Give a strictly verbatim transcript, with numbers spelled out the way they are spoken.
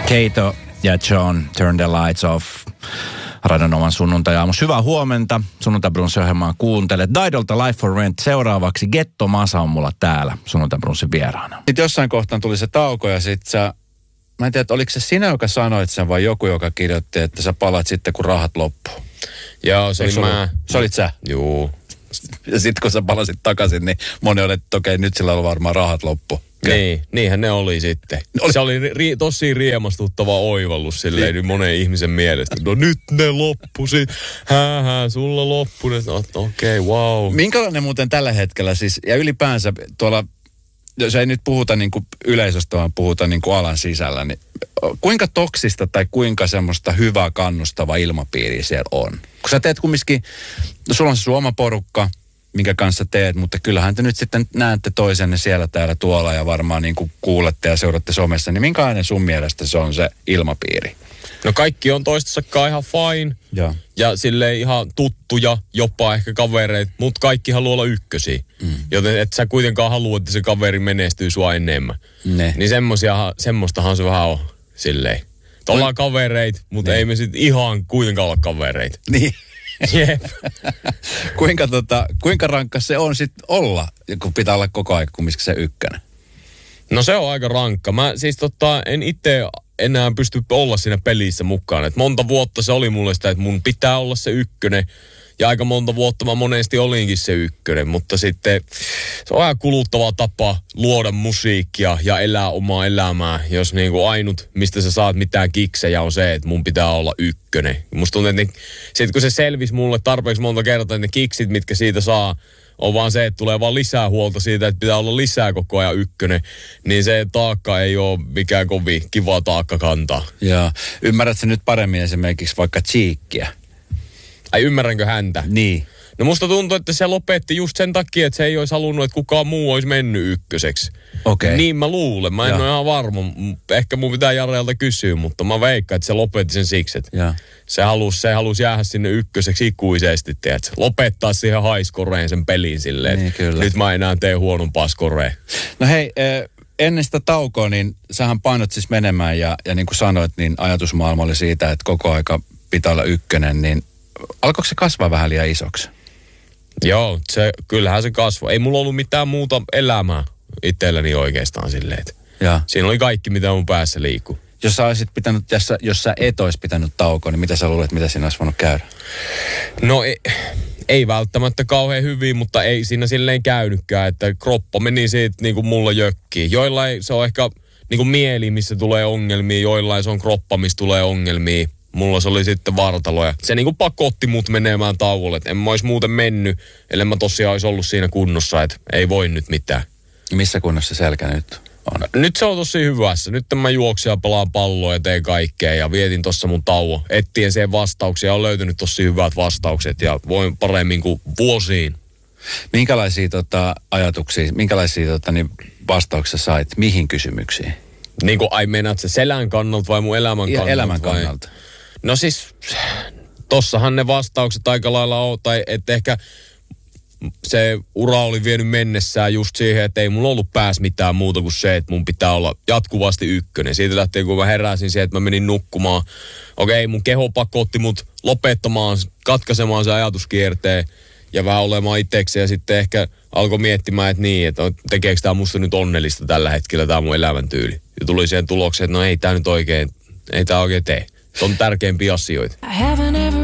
Keito ja John, Turn the Lights Off. Radionovan sunnuntai-aamus. Hyvää huomenta. Sunnuntai-brunssi-ohjelmaa kuuntelet. Daidolta Life for Rent. Seuraavaksi Getto Masa on mulla täällä sunnuntai-brunssin vieraana. Sitten jossain kohtaan tuli se tauko ja sit sä, mä en tiedä, oliko se sinä, joka sanoit sen vai joku, joka kirjoitti, että sä palaat sitten, kun rahat loppuu. Joo, se oli mä. Se olit sä? Juu. Ja sitten kun sä palasit takaisin, niin moni oli, että okei, nyt sillä on varmaan rahat loppu. Niin, niinhän ne oli sitten. Oli. Se oli ri, tosi riemastuttava oivallus silleen niin. Monen ihmisen mielestä. No nyt ne loppusi. Hää, hää, sulla loppu. No, okei, okay, wow. Minkälainen muuten tällä hetkellä siis, ja ylipäänsä tuolla, jos ei nyt puhuta niin kuin yleisöstä, vaan puhuta niin kuin alan sisällä, niin kuinka toksista tai kuinka semmoista hyvää kannustava ilmapiiri siellä on? Kun sä teet kumminkin, no sulla on se suoma porukka, minkä kanssa teet, mutta kyllähän te nyt sitten näette toisenne siellä täällä tuolla ja varmaan niin kuin kuulette ja seuratte somessa, niin minkälainen sun mielestä se on se ilmapiiri? No kaikki on toistassakaan ihan fine ja, ja silleen ihan tuttuja, jopa ehkä kavereita, mutta kaikki haluaa olla ykkösiä. Mm. Joten et sä kuitenkaan halua, että se kaveri menestyy sua enemmän. Ne. Niin semmoistahan se vähän on silleen. Ollaan kavereita, mutta ne. Ei me sitten ihan kuitenkaan olla kavereita. Niin. Jep. kuinka, tota, kuinka rankka se on sitten olla, kun pitää olla koko ajan kumminkin se ykkönen? No se on aika rankka. Mä siis tota, en itse enää pysty olla siinä pelissä mukaan. Et monta vuotta se oli mulle sitä, että mun pitää olla se ykkönen. Ja aika monta vuotta mä monesti olinkin se ykkönen, mutta sitten se on aika kuluttava tapa luoda musiikkia ja elää omaa elämää. Jos niinku ainut, mistä sä saat mitään kiksejä on se, että mun pitää olla ykkönen. Musta tuntuu, että ne, sit kun se selvisi mulle tarpeeksi monta kertaa, että ne kiksit, mitkä siitä saa, on vaan se, että tulee vaan lisää huolta siitä, että pitää olla lisää koko ajan ykkönen. Niin se taakka ei ole mikään kovin kiva taakka kantaa. Joo. Ymmärrätkö nyt paremmin esimerkiksi vaikka Cheekkiä? Ai ymmärränkö häntä? Niin. No musta tuntuu, että se lopetti just sen takia, että se ei olisi halunnut, että kukaan muu olisi mennyt ykköseksi. Okei. Okay. Niin mä luulen. Mä en ja. ole ihan varma. Ehkä mun pitää Jarelta kysyä, mutta mä veikkaan, että se lopetti sen siksi, että ja. se halusi, se halusi jäädä sinne ykköseksi ikuisesti, tiedätkö? Lopettaa siihen haiskoreen sen pelin silleen, niin, kyllä. Nyt mä enää tee huonompaa skoreen. No hei, ennen sitä taukoa, niin sähän painot siis menemään ja, ja niin kuin sanoit, niin ajatusmaailma oli siitä, että koko aika pitää olla ykkönen, niin alkoiko se kasvaa vähän liian isoksi? Joo, se, kyllähän se kasvoi. Ei mulla ollut mitään muuta elämää itselläni oikeastaan silleen. Ja. Siinä oli kaikki, mitä mun päässä liikkuu. Jos sä olisit pitänyt, jos sä, jos sä et olisi pitänyt taukoa, niin mitä sä luulet, mitä siinä olisi voinut käydä? No ei, ei välttämättä kauhean hyvin, mutta ei siinä silleen käynytkään, että kroppa meni siitä niin kuin mulla jökkiin. Joillain se on ehkä niin kuin mieli, missä tulee ongelmia, joillain se on kroppa, missä tulee ongelmia. Mulla se oli sitten vartalo ja se niinku pakotti mut menemään tauolle. En mä olisi muuten mennyt, ellei mä tosiaan olisi ollut siinä kunnossa, että ei voi nyt mitään. Missä kunnossa selkä nyt on? Nyt se on tosi hyvässä. Nyt mä juoksin ja pelaan palloa ja tein kaikkea ja vietin tossa mun tauon. Etsien siihen vastauksia, on löytynyt tosi hyvät vastaukset ja voin paremmin kuin vuosiin. Minkälaisia tota, ajatuksia, minkälaisia tota, niin vastauksia sait? Mihin kysymyksiin? Niin kuin ai meinaat se selän kannalta vai mun elämän kannalta? Elämän kannalta. Vai? No siis, tossahan ne vastaukset aika lailla on, tai että ehkä se ura oli vienyt mennessään just siihen, että ei mulla ollut pääs mitään muuta kuin se, että mun pitää olla jatkuvasti ykkönen. Siitä lähtien, kun mä heräsin siihen, että mä menin nukkumaan. Okei, mun keho pakotti mut lopettamaan, katkaisemaan se ajatuskierteen ja vähän olemaan itsekseen ja sitten ehkä alkoi miettimään, että niin, että tekeekö tää musta nyt onnellista tällä hetkellä tää mun elämäntyyli. Ja tuli siihen tulokseen, että no ei tää nyt oikein, ei tää oikein tee. Se on tärkeimpiä asioita.